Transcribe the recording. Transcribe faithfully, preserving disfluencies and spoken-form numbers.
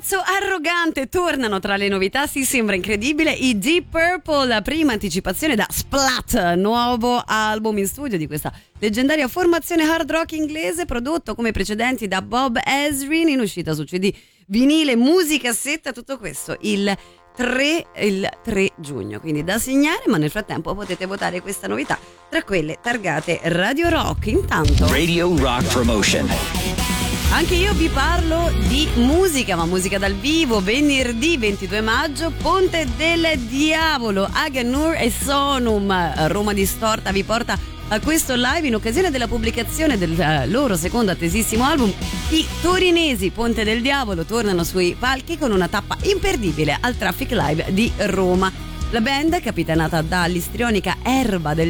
pezzo arrogante, tornano tra le novità, si sembra incredibile, i Deep Purple, la prima anticipazione da Splat, nuovo album in studio di questa leggendaria formazione hard rock inglese, prodotto come precedenti da Bob Ezrin, in uscita su C D, vinile, musicassetta, tutto questo il tre, il tre giugno, quindi da segnare, ma nel frattempo potete votare questa novità tra quelle targate Radio Rock. Intanto Radio Rock Promotion. Anche io vi parlo di musica, ma musica dal vivo. Venerdì ventidue maggio, Ponte del Diavolo, Aganur e Sonum, Roma Distorta vi porta a questo live in occasione della pubblicazione del loro secondo attesissimo album. I torinesi Ponte del Diavolo tornano sui palchi con una tappa imperdibile al Traffic Live di Roma. La band, capitanata dall'istrionica Erba del